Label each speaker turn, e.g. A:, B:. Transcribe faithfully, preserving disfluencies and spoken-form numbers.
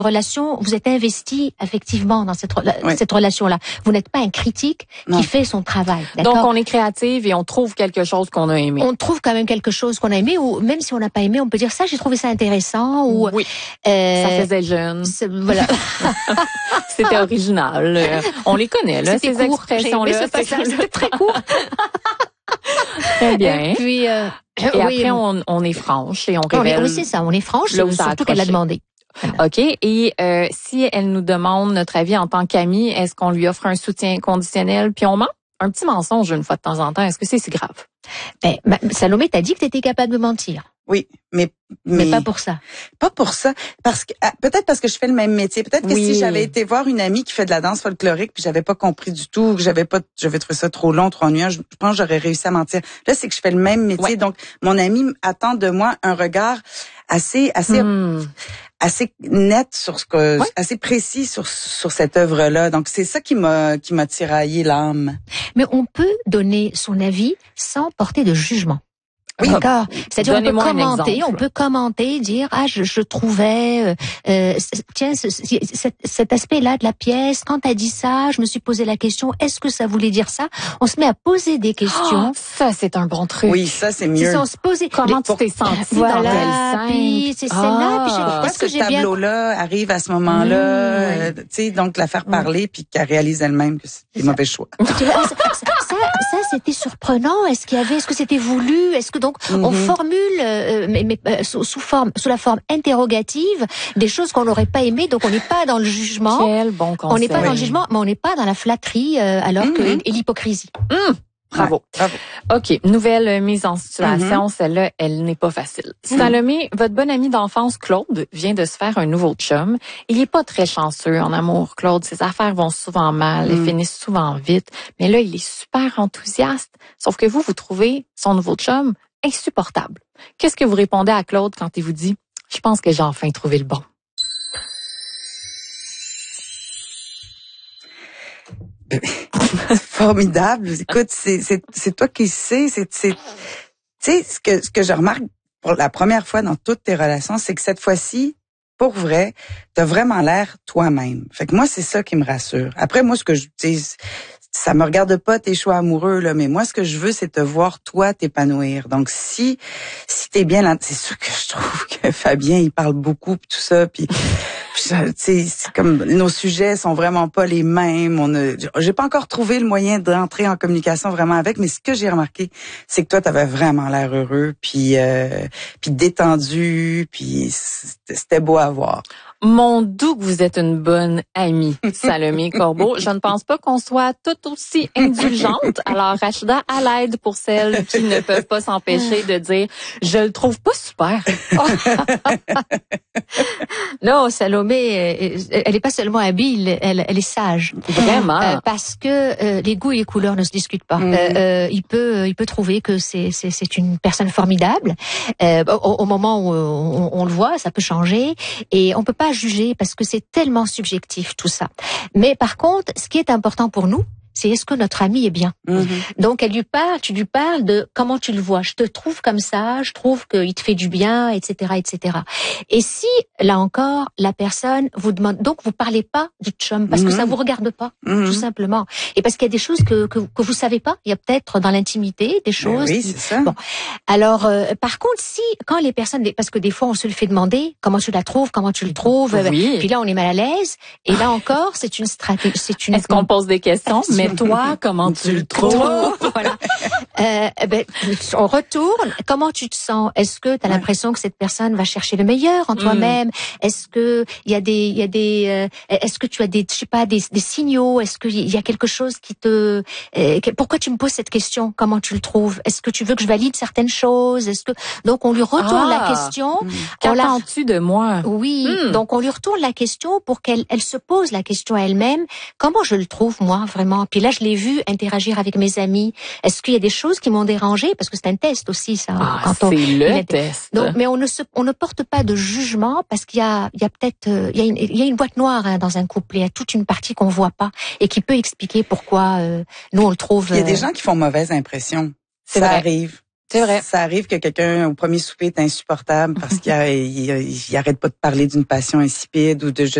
A: relation, vous êtes investi effectivement dans cette,
B: oui.
A: cette relation-là. Vous n'êtes pas un critique
B: non.
A: qui fait son travail.
C: Donc, on est créative et on trouve quelque chose qu'on a aimé.
A: On trouve quand même quelque chose qu'on a aimé, ou même si on n'a pas aimé, on peut dire ça, j'ai trouvé ça intéressant, ou
C: oui,
A: euh,
C: ça faisait jeune.
A: Voilà.
C: C'était original. On les connaît, là,
A: C'était
C: ces
A: court.
C: expressions-là.
A: J'ai aimé ce passage, c'était très court.
C: Très bien.
A: Et puis, euh,
C: et
A: oui,
C: après, on, on est franche et on révèle.
A: On est, oui, c'est ça, on est franche,
C: là où ça
A: surtout qu'elle l'a demandé.
C: Voilà. OK. Et euh, si elle nous demande notre avis en tant qu'amie, est-ce qu'on lui offre un soutien conditionnel puis on ment? Un petit mensonge une fois de temps en temps, est-ce que c'est si grave?
A: Ben, Salomé, t'as dit que t'étais capable de mentir.
B: Oui, mais, mais
A: mais pas pour ça.
B: Pas pour ça, parce que peut-être parce que je fais le même métier. Peut-être que
C: oui.
B: si j'avais été voir une amie qui fait de la danse folklorique, puis j'avais pas compris du tout, que j'avais pas, j'avais trouvé ça trop long, trop ennuyant, je pense que j'aurais réussi à mentir. Là, c'est que je fais le même métier,
C: ouais.
B: donc mon ami attend de moi un regard assez, assez,
C: hmm.
B: assez net sur ce que,
C: ouais.
B: assez précis sur sur cette œuvre-là. Donc c'est ça qui m'a qui m'a tiraillé l'âme.
A: Mais on peut donner son avis sans porter de jugement.
B: Oui.
A: D'accord. C'est-à-dire on peut commenter, on
C: exemple.
A: peut commenter, dire ah je, je trouvais euh, euh, tiens ce, cet, cet aspect-là de la pièce. Quand t'as dit ça, je me suis posé la question est-ce que ça voulait dire ça? On se met à poser des questions.
C: Oh, ça c'est un bon truc.
B: Oui, ça c'est mieux.
A: C'est ça, on se posait.
C: Comment tu t'es sentie
A: voilà,
C: dans telle scène?
A: Puis c'est celle-là.
C: Ah.
A: Puis
B: Pourquoi
A: est-ce que
B: ce
A: j'ai bien
B: tableau-là arrive à ce moment-là?
A: Mmh,
B: euh, tu sais, donc la faire parler puis qu'elle réalise elle-même que c'est des mauvais choix.
A: Tu vois, ça, ça, ça c'était surprenant. Est-ce qu'il y avait, est-ce que c'était voulu? Est-ce que donc mm-hmm. on formule, euh, mais, mais euh, sous, sous forme, sous la forme interrogative, des choses qu'on n'aurait pas aimées. Donc on n'est pas dans le jugement.
C: Quel bon conseil.
A: On n'est pas oui. dans le jugement, mais on n'est pas dans la flatterie, euh, alors mm-hmm. que et l'hypocrisie.
C: Mm. Bravo.
B: Ouais, bravo.
C: OK. Nouvelle mise en situation. Mm-hmm. Celle-là, elle n'est pas facile. Mm-hmm. Salomé, votre bonne amie d'enfance, Claude, vient de se faire un nouveau chum. Il est pas très chanceux en amour, Claude. Ses affaires vont souvent mal. Mm. Elles finissent souvent vite. Mais là, il est super enthousiaste. Sauf que vous, vous trouvez son nouveau chum insupportable. Qu'est-ce que vous répondez à Claude quand il vous dit « Je pense que j'ai enfin trouvé le bon ».
B: Formidable. Écoute, c'est c'est c'est toi qui sais, c'est c'est tu sais ce que ce que je remarque pour la première fois dans toutes tes relations, c'est que cette fois-ci, pour vrai, t'as vraiment l'air toi-même. Fait que moi c'est ça qui me rassure. Après moi ce que je tu sais ça me regarde pas tes choix amoureux là, mais moi ce que je veux c'est te voir toi t'épanouir. Donc si si t'es bien là, c'est sûr que je trouve que Fabien il parle beaucoup pis tout ça puis tu sais, c'est comme nos sujets sont vraiment pas les mêmes. On a, j'ai pas encore trouvé le moyen d'entrer en communication vraiment avec, mais ce que j'ai remarqué, c'est que toi, t'avais vraiment l'air heureux, puis euh, puis détendu, puis c'était beau à voir.
C: Mon doux que vous êtes une bonne amie, Salomé Corbeau. Je ne pense pas qu'on soit tout aussi indulgente. Alors, Rachida, à l'aide pour celles qui ne peuvent pas s'empêcher de dire « Je le trouve pas super ».
A: Non, Salomé, elle est pas seulement habile, elle, elle est sage.
C: Vraiment.
A: Euh, parce que euh, les goûts et les couleurs ne se discutent pas. Mmh. Euh, euh, il peut, il peut trouver que c'est c'est c'est une personne formidable. Euh, au, au moment où on, on le voit, ça peut changer et on peut pas juger parce que c'est tellement subjectif tout ça. Mais par contre, ce qui est important pour nous, c'est est-ce que notre ami est bien. Mm-hmm. Donc elle lui parle, tu lui parles de comment tu le vois. Je te trouve comme ça, je trouve qu'il te fait du bien, et cetera, et cetera. Et si là encore la personne vous demande, donc vous parlez pas du chum parce mm-hmm. que ça vous regarde pas, mm-hmm. tout simplement. Et parce qu'il y a des choses que que, que vous savez pas. Il y a peut-être dans l'intimité des choses.
B: Mais oui,
A: qui...
B: c'est ça.
A: Bon, alors euh, par contre si quand les personnes, parce que des fois on se le fait demander, comment tu la trouves, comment tu le trouves.
C: Oui.
A: Puis là on est mal à l'aise. Et là encore c'est une stratégie, c'est une.
C: Est-ce qu'on pose des questions? Mais toi, comment tu le trouves?
A: Voilà. Euh, ben, on retourne. Comment tu te sens? Est-ce que tu as ouais. l'impression que cette personne va chercher le meilleur en toi-même? Mm. Est-ce que il y a des, il y a des, euh, est-ce que tu as des, je sais pas, des, des signaux? Est-ce qu'il y a quelque chose qui te, euh, pourquoi tu me poses cette question? Comment tu le trouves? Est-ce que tu veux que je valide certaines choses? Est-ce que, donc on lui retourne
C: ah.
A: la question.
C: Mm. Qu'attends-tu de moi?
A: Oui. Mm. Donc on lui retourne la question pour qu'elle, elle se pose la question à elle-même. Comment je le trouve moi vraiment? Puis là je l'ai vu interagir avec mes amis. Est-ce qu'il y a des choses qui m'ont dérangé? Parce que c'est un test aussi, ça.
C: Ah,
A: quand on,
C: c'est le test.
A: Donc, mais on ne se, on ne porte pas de jugement parce qu'il y a, il y a peut-être, euh, il y a une, il y a une boîte noire hein, dans un couple. Il y a toute une partie qu'on voit pas et qui peut expliquer pourquoi euh, nous on le trouve.
B: Il y a des
A: euh...
B: gens qui font mauvaise impression.
A: C'est
B: ça
A: vrai.
B: arrive.
C: C'est vrai.
B: Ça arrive que quelqu'un au premier souper est insupportable parce qu'il il, il arrête pas de parler d'une passion insipide ou de je